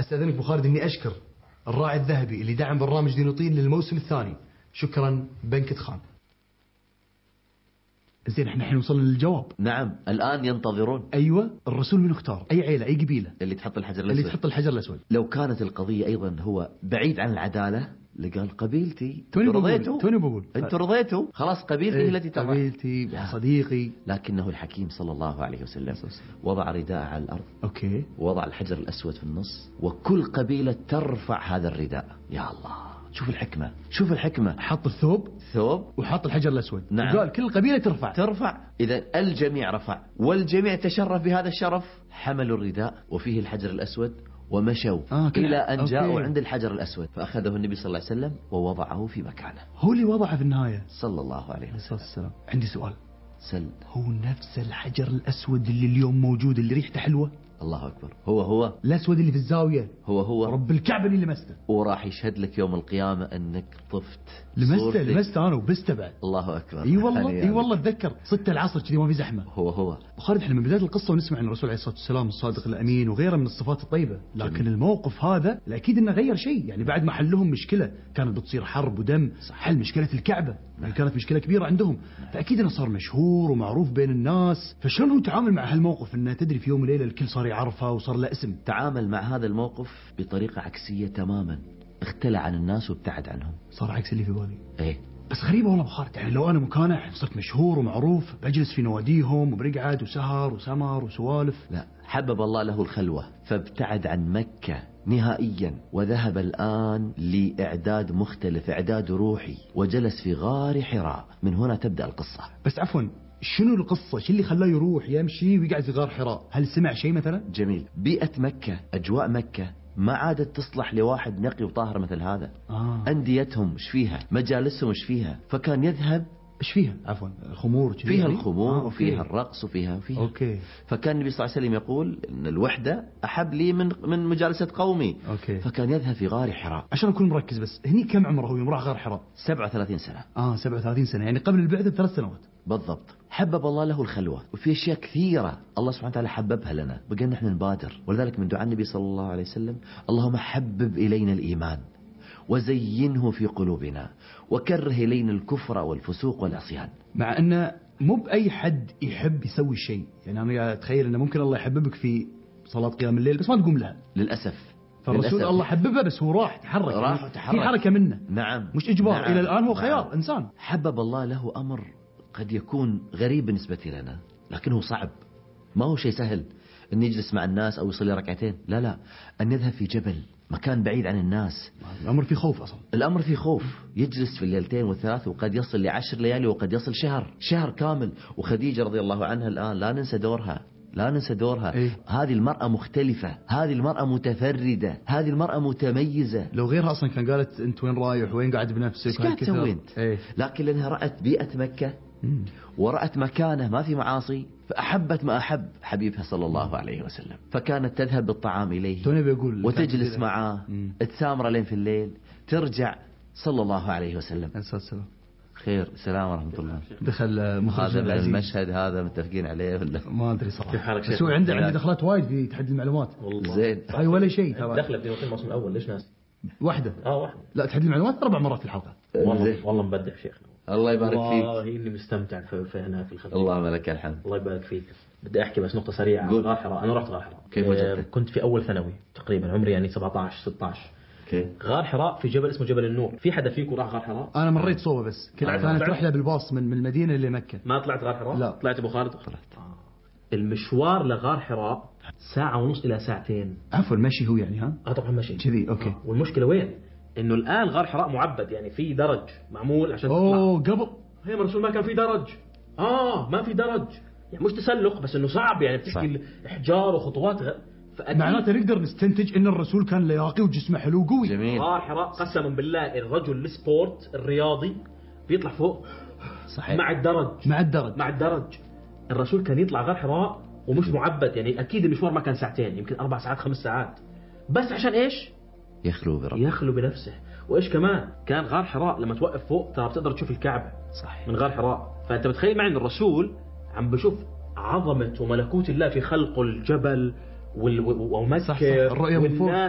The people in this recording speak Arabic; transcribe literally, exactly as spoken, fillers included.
استاذنك ابو خالد اني اشكر الراعي الذهبي اللي دعم برنامج دينوطين للموسم الثاني. شكرا بنكة خان. زين احنا الحين وصلنا للجواب. نعم الآن ينتظرون. أيوة الرسول من اختار أي عيلة أي قبيلة اللي تحط الحجر الأسود. اللي تحط الحجر الأسود. لو كانت القضية أيضا هو بعيد عن العدالة لقال قبيلتي. توني بقول توني بقول أنتوا رضيتوا خلاص قبيلتي ايه التي تضع. قبيلتي صديقي. لكنه الحكيم صلى الله عليه وسلم وضع رداء على الأرض. أوكي. ووضع الحجر الأسود في النص وكل قبيلة ترفع هذا الرداء. يا الله شوف الحكمة شوف الحكمة. حط الثوب ثوب وحط الحجر الأسود. نعم. وقال كل قبيلة ترفع ترفع. إذا الجميع رفع والجميع تشرف بهذا الشرف. حملوا الرداء وفيه الحجر الأسود ومشوا آه إلى أن جاءوا أوكي. عند الحجر الأسود فأخذه النبي صلى الله عليه وسلم ووضعه في مكانه. هو اللي وضعه في النهاية صلى الله عليه وسلم. السلام. عندي سؤال. سل. هو نفس الحجر الأسود اللي اليوم موجود اللي ريحته حلوة؟ الله أكبر. هو هو الأسود اللي في الزاوية. هو هو رب الكعبة اللي لمسته. وراح يشهد لك يوم القيامة أنك طفت. لمسته لمسته أنا وبسته بعد. الله أكبر. اي والله اي والله اتذكر ستة العصر كذي ما في زحمة. هو هو خالد احنا من بداية القصة ونسمع عن الرسول عليه الصلاة والسلام الصادق الأمين وغيره من الصفات الطيبة. لكن جميل. الموقف هذا الأكيد انه غير شيء. يعني بعد ما حلهم مشكلة كانت بتصير حرب ودم. حل مشكلة الكعبة يعني كانت مشكلة كبيرة عندهم. فأكيد انه صار مشهور ومعروف بين الناس. فشلون هو تعامل مع هالموقف انه تدري في يوم وليلة الكل صار يعرفه وصار له اسم؟ تعامل مع هذا الموقف بطريقة عكسية تماما. اختلع عن الناس وابتعد عنهم. صار عكس اللي في بالي. ايه بس غريبة والله بخارج. يعني لو أنا مكانه صرت مشهور ومعروف بجلس في نواديهم وبرقعد وسهر وسمر وسوالف. لا حبب الله له الخلوة فابتعد عن مكة نهائيا وذهب الآن لإعداد مختلف إعداد روحي وجلس في غار حراء. من هنا تبدأ القصة. بس عفوا شنو القصة؟ شو اللي خلاه يروح يمشي ويقعد في غار حراء؟ هل سمع شيء مثلا؟ جميل. بيئة مكة أجواء مكة ما عادت تصلح لواحد نقي وطاهر مثل هذا. آه. أنديتهم ايش فيها مجالسهم ايش فيها. فكان يذهب ايش فيها عفوا الخمور فيها يعني؟ الخمور آه وفيها الرقص وفيها وفيها أوكي. فكان النبي صلى الله عليه وسلم يقول إن الوحدة أحب لي من من مجالسة قومي. أوكي. فكان يذهب في غار حراء. عشان أكون مركز بس هني كم عمره هو يوم راح غار حراء؟ سبعة وثلاثين سنة. آه سبعة وثلاثين سنة يعني قبل البعثة بثلاث سنوات بالضبط. حبب الله له الخلوة وفي أشياء كثيرة الله سبحانه وتعالى حببها لنا بقى نحن نبادر. ولذلك من دعاء النبي صلى الله عليه وسلم اللهم حبب إلينا الإيمان وزينه في قلوبنا وكره إلينا الكفر والفسوق والعصيان. مع أنه مو بأي حد يحب يسوي شيء. يعني أنا أتخيل أنه ممكن الله يحببك في صلاة قيام الليل بس ما تقوم لها للأسف. فالرسول للأسف. الله حببه بس هو راح تحرك. راح يعني تحرك. في حركة منه. نعم مش إجبار. نعم. إلى الآن هو خيار نعم. إنسان. حبب الله له أمر قد يكون غريب بالنسبة لنا لكنه صعب. ما هو شيء سهل أن يجلس مع الناس أو يصلي ركعتين. لا لا أن يذهب في جبل مكان بعيد عن الناس. الأمر في خوف أصلا. الأمر في خوف. يجلس في الليلتين والثلاث وقد يصل لعشر ليالي وقد يصل شهر شهر كامل. وخديجة رضي الله عنها الآن لا ننسى دورها لا ننسى دورها. إيه؟ هذه المرأة مختلفة. هذه المرأة متفردة. هذه المرأة متميزة. لو غيرها أصلا كان قالت أنت وين رايح وين قاعد بنفسك ايش قاعد تسوي انت؟ إيه؟ لكن لأنها رأت بيئة مكة مم. ورأت مكانه ما في معاصي فأحبت ما أحب حبيبها صلى الله عليه وسلم. فكانت تذهب بالطعام إليه توني بيقول وتجلس معاه تسامر لين في الليل ترجع صلى الله عليه وسلم. السلام. خير السلام ورحمة الله. دخل مخرج هذا من المشهد هذا متفقين عليه ولا ما أدري صراحة. كيف حالك بس هو عنده عندي دخلات وايد في تحدي المعلومات. زين. هاي ولا شيء ترى. دخلت في الموسم الأول ليش ناس؟ واحدة. اه واحدة. لا تحدي المعلومات أربع مرات في الحلقة. والله والله مبدع شيخنا. الله يبارك فيك. والله إني مستمتع في, في هنا في الخليج. اللهم لك الحمد. الله يبارك فيك. بدي أحكي بس نقطة سريعة عن غار حراء. أنا رحت غار حراء. كيف وجدته؟ كنت في أول ثانوي تقريبا عمري يعني سبعة عشر ستة عشر. كيف؟ غار حراء في جبل اسمه جبل النور. في حدا فيكم راح غار حراء؟ أنا مريت صوبة بس كنت كانت رحلة بالباص من من المدينة لمكة. ما طلعت غار حراء؟ لا. طلعت أبو خالد؟ طلعت. آه. المشوار لغار حراء ساعة ونص إلى ساعتين. عفوا مشي هو يعني ها؟ اه طبعا مشي. كذي أوكي. آه. والمشكلة وين؟ إنه الآن غار حراء معبد يعني في درج معمول عشان تطلع. أوه قبل. هي الرسول ما كان في درج. آه ما في درج. يعني مش تسلق بس إنه صعب يعني بتشكي إحجار وخطوات غ... معناته نقدر نستنتج إن الرسول كان لياقي وجسمه حلو وقوي. جميل. غار حراء قسما بالله الرجل السبورت الرياضي بيطلع فوق. صحيح. مع الدرج. مع الدرج. مع الدرج. الرسول كان يطلع غار حراء ومش معبد يعني أكيد المشوار ما كان ساعتين يمكن أربع ساعات خمس ساعات بس عشان إيش؟ يخلو بربه. يخلو بنفسه. وإيش كمان كان غار حراء لما توقف فوق ترى بتقدر تشوف الكعبة. صحيح. من غار حراء. فأنت بتخيل معي إن الرسول عم بشوف عظمة وملكوت الله في خلق الجبل ومكة الرؤية من فوق.